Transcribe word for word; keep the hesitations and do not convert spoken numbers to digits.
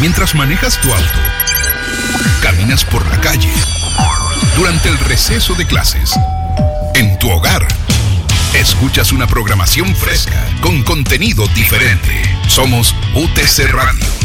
Mientras manejas tu auto, caminas por la calle, durante el receso de clases, en tu hogar, escuchas una programación fresca con contenido diferente. Somos U T C Radio.